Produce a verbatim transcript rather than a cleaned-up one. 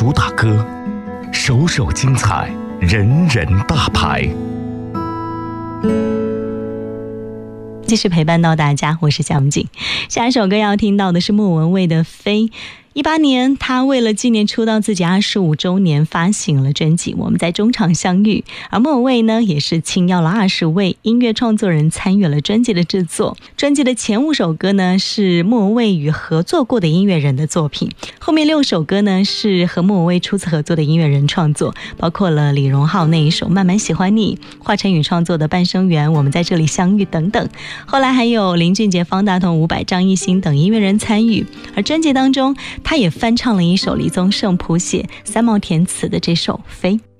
主打歌，首首精彩，人人大牌。 继续陪伴到大家，我是小景。下一首歌要听到的是莫文蔚的《飞》。一八年，他为了纪念出道自己二十五周年，发行了专辑《我们在中场相遇》。而莫文蔚呢，也是请邀了二十位音乐创作人参与了专辑的制作。专辑的前五首歌呢，是莫文蔚与合作过的音乐人的作品；后面六首歌呢，是和莫文蔚初次合作的音乐人创作，包括了李荣浩那一首《慢慢喜欢你》，华晨宇创作的《半生缘》，我们在这里相遇等等。后来还有林俊杰、方大同、伍佰、张艺兴等音乐人参与。而专辑当中，他也翻唱了一首李宗盛谱写、三毛填词的这首《飞》。